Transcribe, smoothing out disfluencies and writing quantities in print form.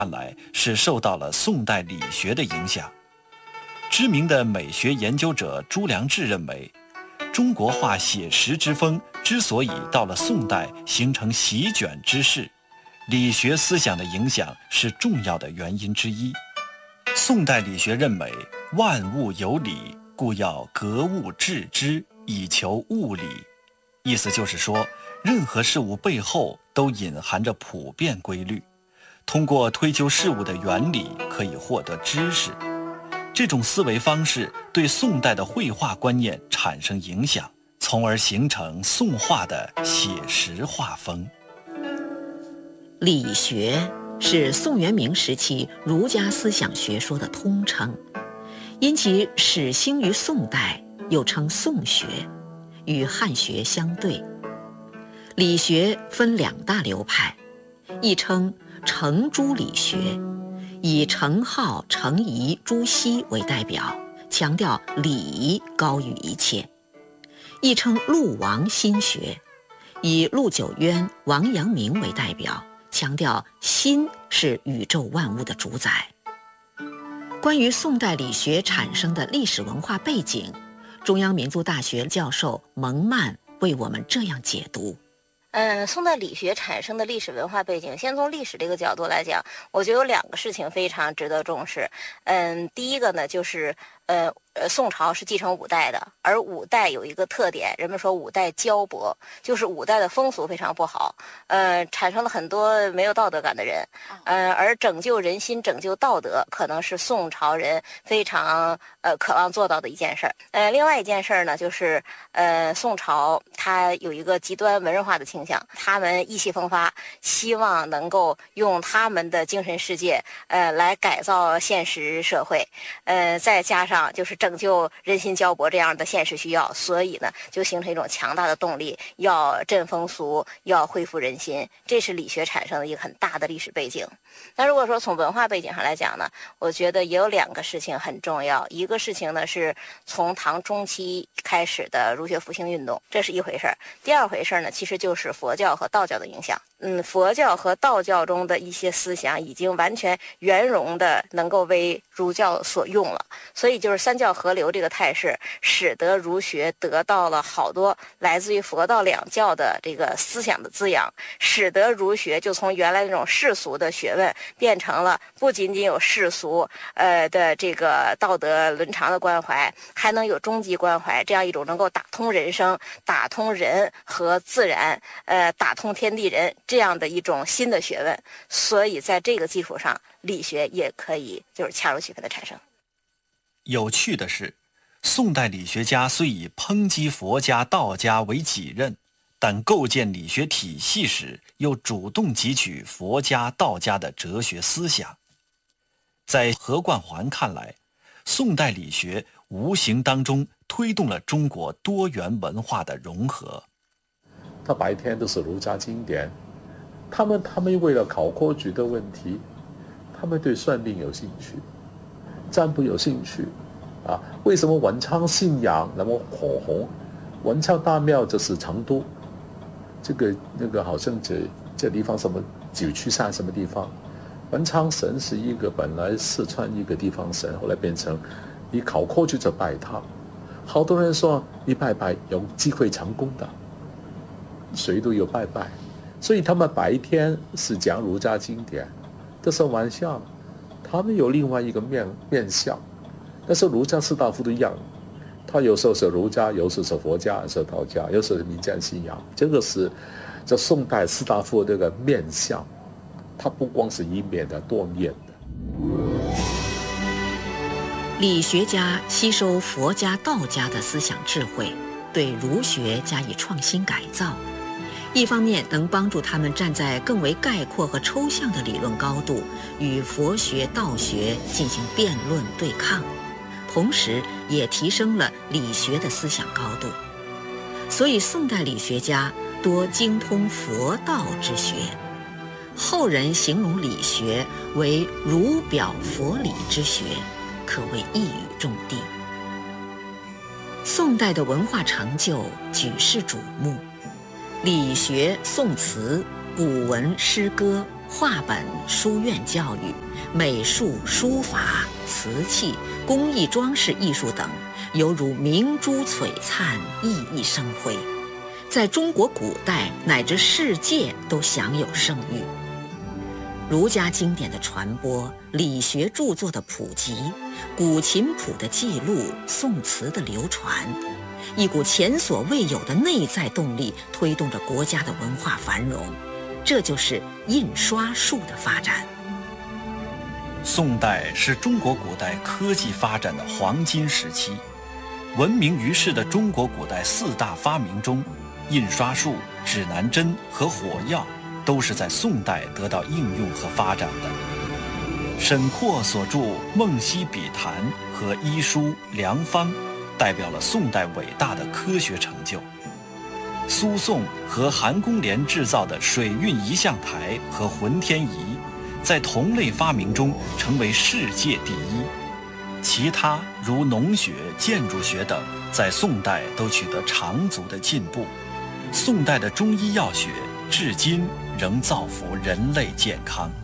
看来是受到了宋代理学的影响。知名的美学研究者朱良志认为，中国画写实之风之所以到了宋代形成席卷之势，理学思想的影响是重要的原因之一。宋代理学认为，万物有理，故要格物致知，以求物理。意思就是说，任何事物背后都隐含着普遍规律，通过推究事物的原理可以获得知识。这种思维方式对宋代的绘画观念产生影响，从而形成宋画的写实画风。 理学是宋元明时期儒家思想学说的通称，因其始兴于宋代，又称宋学，与汉学相对。理学分两大流派，一称程朱理学，以程颢、程颐、朱熹为代表，强调理高于一切；亦称陆王心学，以陆九渊、王阳明为代表，强调心是宇宙万物的主宰。关于宋代理学产生的历史文化背景，中央民族大学教授蒙曼为我们这样解读。 宋代理学产生的历史文化背景，先从历史这个角度来讲，我觉得有两个事情非常值得重视。第一个呢，就是宋朝是继承五代的，而五代有一个特点，人们说五代骄薄，就是五代的风俗非常不好，产生了很多没有道德感的人，而拯救人心、拯救道德，可能是宋朝人非常渴望做到的一件事儿。另外一件事儿呢，就是宋朝它有一个极端文人化的倾向，他们意气风发，希望能够用他们的精神世界来改造现实社会，再加上就是拯救人心焦薄这样的现实需要，所以呢就形成一种强大的动力，要振风俗，要恢复人心，这是理学产生的一个很大的历史背景。那如果说从文化背景上来讲呢，我觉得也有两个事情很重要。一个事情呢是从唐中期开始的儒学复兴运动，这是一回事儿。第二回事呢，其实就是佛教和道教的影响。佛教和道教中的一些思想已经完全圆融的能够为儒教所用了，所以就是三教合流这个态势，使得儒学得到了好多来自于佛道两教的这个思想的滋养，使得儒学就从原来那种世俗的学问变成了不仅仅有世俗的这个道德伦常的关怀，还能有终极关怀，这样一种能够打通人生、打通人和自然、打通天地人这样的一种新的学问。所以在这个基础上，理学也可以就是恰如其分的产生。 有趣的是，宋代理学家虽以抨击佛家、道家为己任，但构建理学体系时又主动汲取佛家、道家的哲学思想。在何冠环看来，宋代理学无形当中推动了中国多元文化的融合。 他白天都是儒家经典，他们为了考科举的问题，他们对算命有兴趣，占卜有兴趣啊。为什么文昌信仰那么火红？文昌大庙就是成都，那个好像这地方什么九曲山什么地方，文昌神是一个本来四川一个地方神，后来变成你考科举就拜他。好多人说你拜拜有机会成功的，谁都有拜拜，所以他们白天是讲儒家经典，这是玩笑。他们有另外一个面相，但是儒家士大夫都一样，他有时候是儒家，有时候是佛家，有时候道家，有时候是民间信仰。这个是这宋代士大夫这个面相，它不光是一面的，多面的。 理学家吸收佛家、道家的思想智慧，对儒学加以创新改造，一方面能帮助他们站在更为概括和抽象的理论高度，与佛学、道学进行辩论对抗，同时也提升了理学的思想高度。所以宋代理学家多精通佛道之学，后人形容理学为儒表佛理之学，可谓一语中的。宋代的文化成就举世瞩目，理学、宋词、古文、诗歌、 话本、书院教育、美术、书法、瓷器、工艺装饰艺术等，犹如明珠璀璨，熠熠生辉，在中国古代乃至世界都享有盛誉。儒家经典的传播、理学著作的普及、古琴谱的记录、宋词的流传，一股前所未有的内在动力推动着国家的文化繁荣，这就是印刷术的发展。 宋代是中国古代科技发展的黄金时期，闻名于世的中国古代4大发明中，印刷术、指南针和火药都是在宋代得到应用和发展的。沈括所著《梦溪笔谈》和医书《良方》，代表了宋代伟大的科学成就。苏颂和韩公廉制造的水运仪象台和浑天仪，在同类发明中成为世界第一。其他如农学、建筑学等，在宋代都取得长足的进步。宋代的中医药学至今仍造福人类健康。